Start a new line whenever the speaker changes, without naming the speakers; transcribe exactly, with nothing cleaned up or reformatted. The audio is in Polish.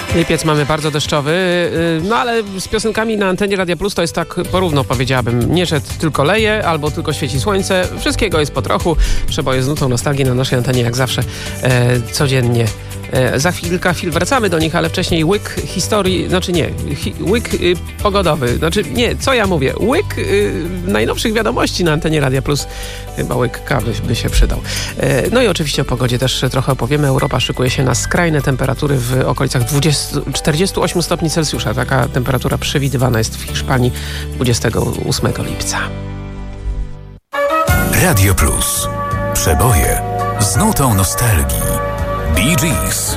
Lipiec mamy bardzo deszczowy, no ale z piosenkami na antenie Radia Plus to jest tak porówno, powiedziałabym. Nie, że tylko leje, albo tylko świeci słońce. Wszystkiego jest po trochu. Przeboje z nutą nostalgii na naszej antenie, jak zawsze, e, codziennie. E, za chwilkę chwil wracamy do nich, ale wcześniej łyk historii, znaczy nie, hi, łyk y, pogodowy, znaczy nie, co ja mówię, łyk y, najnowszych wiadomości na antenie Radia Plus. Chyba łyk kawy by się przydał. E, no i oczywiście o pogodzie też trochę opowiemy. Europa szykuje się na skrajne temperatury w okolicach dwudziestu, czterdziestu ośmiu stopni Celsjusza. Taka temperatura przewidywana jest w Hiszpanii dwudziestego ósmego lipca.
Radio Plus. Przeboje z nutą nostalgii. Bee Gees.